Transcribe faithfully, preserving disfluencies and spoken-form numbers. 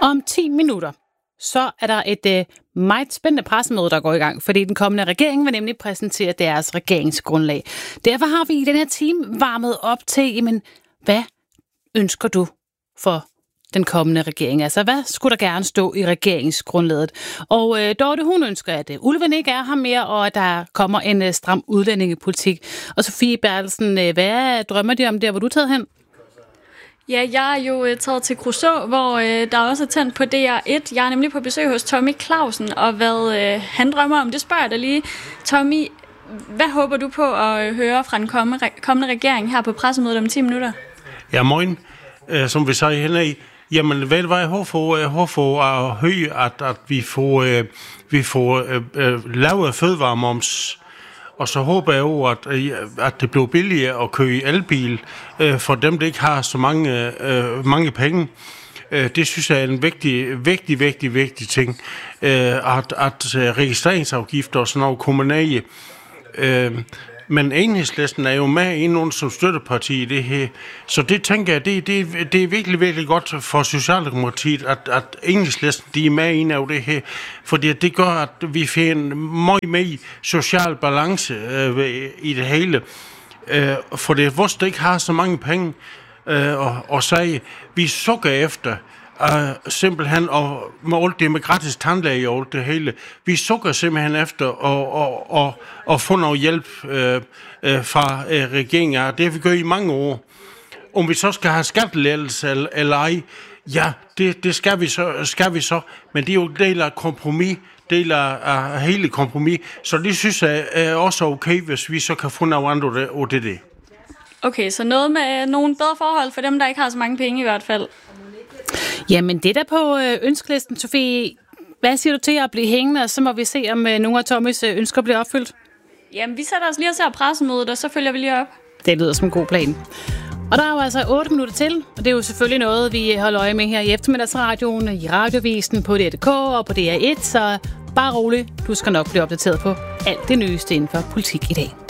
Om ti minutter, så er der et øh, meget spændende pressemøde, der går i gang, fordi den kommende regering vil nemlig præsentere deres regeringsgrundlag. Derfor har vi i den her time varmet op til, jamen, hvad ønsker du for den kommende regering? Altså, hvad skulle der gerne stå i regeringsgrundlaget? Og øh, Dorte, hun ønsker, at øh, ulven ikke er her mere, og at der kommer en øh, stram udlændingepolitik. Og Sofie Bertelsen, øh, hvad drømmer de om der, hvor du er taget hen? Ja, jeg er jo øh, taget til Kruså, hvor øh, der også er tændt på D R et. Jeg er nemlig på besøg hos Tommy Clausen, og hvad øh, han drømmer om, det spørger jeg dig lige. Tommy, hvad håber du på at høre fra den kommende, kommende regering her på pressemødet om ti minutter? Ja, morgen. Øh, som vi sagde henne i, jamen, hvad var jeg håber for, jeg håber for at høre, at, at vi får, øh, vi får øh, øh, lavet fødevaremoms. Og så håber jeg jo, at, at det bliver billigere at køre i elbil øh, for dem, der ikke har så mange, øh, mange penge. Øh, det synes jeg er en vigtig, vigtig, vigtig, vigtig ting. Øh, at, at registreringsafgifter og sådan noget kommunale. Øh, men Enhedslisten er jo med i nogen som støtteparti i det her. Så det tænker jeg, det, det, det er virkelig, virkelig godt for Socialdemokratiet, at, at Enhedslisten de er med i af det her. Fordi det gør, at vi får en meget mere social balance øh, i det hele. Øh, for det er vores, der ikke har så mange penge, øh, og, og sige, vi sukker efter, Uh, simpelthen, og med alt det med gratis tandlæge og alt det hele, vi sukker simpelthen efter og, og, og, og få noget hjælp uh, uh, fra uh, regeringen, og det har vi gjort i mange år. Om vi så skal have skattelettelse eller, eller ej, ja, det, det skal, vi så, skal vi så, men det er jo en del af kompromis, del af, af hele kompromis, så det synes jeg er også okay, hvis vi så kan få noget andet af det, det. Okay, så noget med nogle bedre forhold for dem, der ikke har så mange penge i hvert fald. Jamen, det der på ønskelisten, Sofie. Hvad siger du til at blive hængende, og så må vi se, om nogle af Tommys ønsker bliver opfyldt? Jamen, vi sætter os lige og ser pressemødet, og så følger vi lige op. Det lyder som en god plan. Og der er jo altså otte minutter til, og det er jo selvfølgelig noget, vi holder øje med her i eftermiddagsradioen, i radiovisen, på D R punktum D K og på D R et, så bare rolig, du skal nok blive opdateret på alt det nyeste inden for politik i dag.